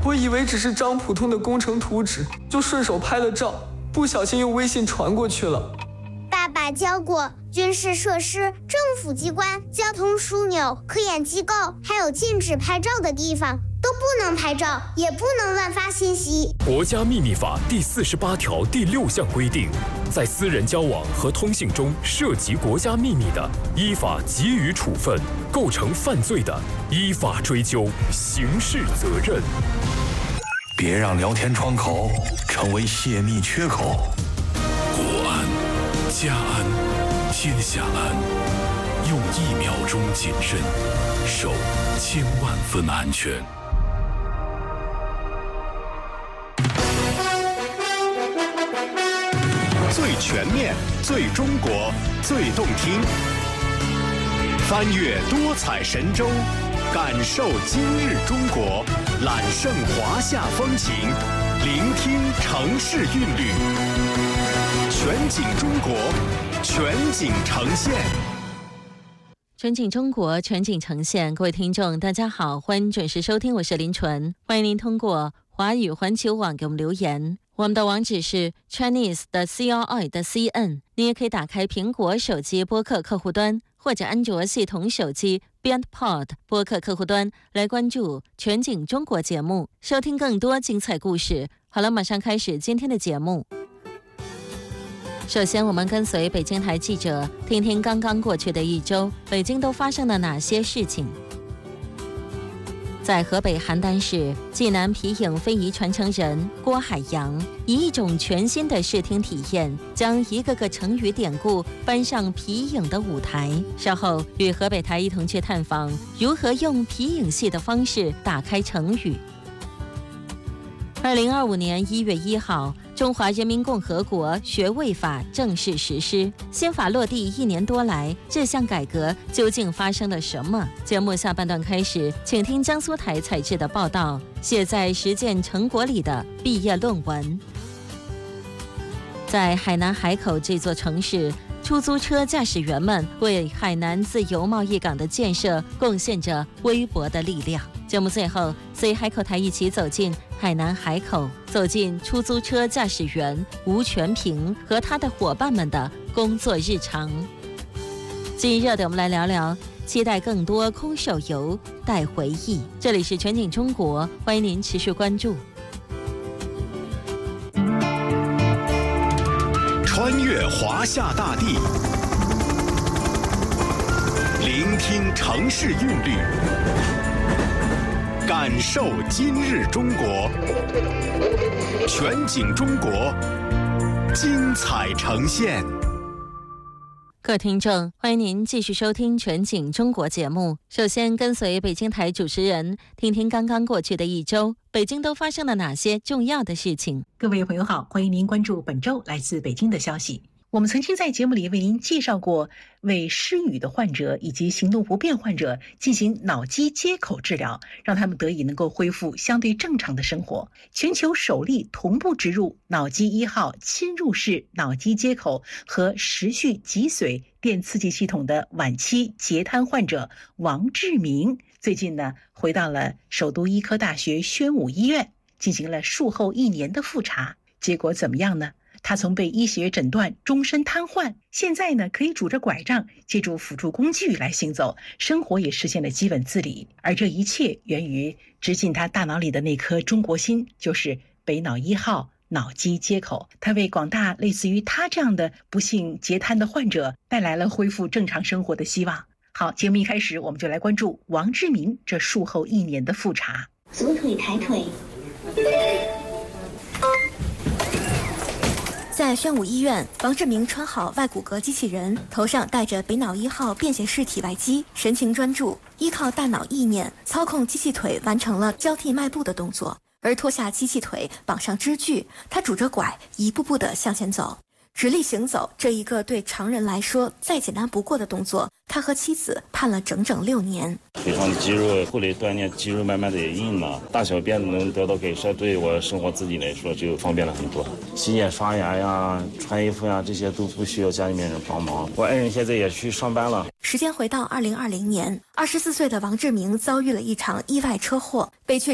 我以为只是张普通的工程图纸，就顺手拍了照，不小心用微信传过去了。 爸爸教过，军事设施、政府机关、交通枢纽、科研机构，还有禁止拍照的地方都不能拍照，也不能乱发信息。 国家秘密法第48条第6项规定，在私人交往和通信中涉及国家秘密的，依法给予处分；构成犯罪的，依法追究刑事责任。 别让聊天窗口成为泄密缺口。 国安、家安、天下安，用1秒钟谨慎，守1000万分安全。 最全面、最中国、最动听，翻越多彩神州，感受今日中国，揽胜华夏风情，聆听城市韵律，全景中国，全景呈现。 全景中国，全景呈现。各位听众大家好，欢迎准时收听，我是林纯。欢迎您通过华语环球网给我们留言，我们的网址是 chinese.cri.cn。 你也可以打开苹果手机播客客户端，或者安卓系统手机 BeyondPod 播客客户端来关注全景中国节目，收听更多精彩故事。好了，马上开始今天的节目。首先，我们跟随北京台记者听听刚刚过去的一周，北京都发生了哪些事情。在河北邯郸市，济南皮影非遗传承人郭海洋以一种全新的视听体验，将一个个成语典故搬上皮影的舞台。稍后与河北台一同去探访如何用皮影戏的方式打开成语。2025年1月1号，中华人民共和国学位法正式实施。新法落地1年多来，这项改革究竟发生了什么？节目下半段开始，请听江苏台采制的报道，写在实践成果里的毕业论文。在海南海口这座城市，出租车驾驶员们为海南自由贸易港的建设贡献着微薄的力量。节目最后，随海口台一起走进海南海口，走进出租车驾驶员吴全平和他的伙伴们的工作日常。今热的，我们来聊聊期待更多空手游带回忆。这里是全景中国，欢迎您持续关注。 穿越华夏大地，聆听城市韵律，感受今日中国，全景中国，精彩呈现。 各位听众，欢迎您继续收听全景中国节目。首先跟随北京台主持人听听刚刚过去的一周，北京都发生了哪些重要的事情。 各位朋友好，欢迎您关注本周来自北京的消息。我们曾经在节目里为您介绍过为失语的患者以及行动不便患者进行脑机接口治疗，让他们得以能够恢复相对正常的生活。全球首例同步植入脑机1号侵入式脑机接口和时序脊髓电刺激系统的晚期截瘫患者王志明，最近呢回到了首都医科大学宣武医院，进行了术后1年的复查。结果怎么样呢？他从被医学诊断终身瘫痪，现在呢可以拄着拐杖，借助辅助工具来行走，生活也实现了基本自理。而这一切源于植进他大脑里的那颗中国心，就是北脑1号脑机接口。他为广大类似于他这样的不幸截瘫的患者带来了恢复正常生活的希望。好，节目一开始我们就来关注王志明这术后1年的复查。 左腿抬腿。 在宣武医院，王志明穿好外骨骼机器人，头上戴着北脑1号便携式体外机，神情专注，依靠大脑意念操控机器腿完成了交替迈步的动作。而脱下机器腿，绑上支具，他拄着拐一步步地向前走。直立行走这一个对常人来说再简单不过的动作，他和妻子盼了整整6年。 腿上的肌肉后来锻炼，肌肉慢慢的也硬了，大小便能得到改善，对我生活自己来说就方便了很多。洗脸刷牙呀，穿衣服呀，这些都不需要家里面人帮忙。我爱人现在也去上班了。 时间回到2020年，24岁的王志明遭遇了一场意外车祸，被确